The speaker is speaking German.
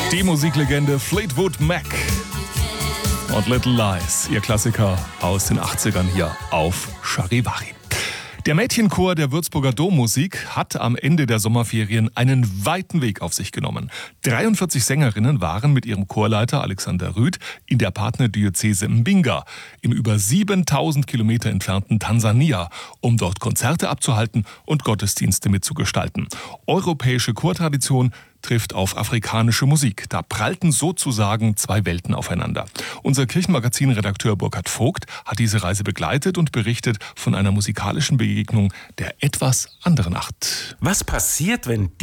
Die Musiklegende Fleetwood Mac und Little Lies, ihr Klassiker aus den 80ern hier auf Charivari. Der Mädchenchor der Würzburger Dommusik hat am Ende der Sommerferien einen weiten Weg auf sich genommen. 43 Sängerinnen waren mit ihrem Chorleiter Alexander Rüth in der Partnerdiözese Mbinga im über 7000 Kilometer entfernten Tansania, um dort Konzerte abzuhalten und Gottesdienste mitzugestalten. Europäische Chortradition trifft auf afrikanische Musik. Da prallten sozusagen zwei Welten aufeinander. Unser Kirchenmagazin-Redakteur Burkhard Vogt hat diese Reise begleitet und berichtet von einer musikalischen Begegnung der etwas anderen Art. Was passiert, wenn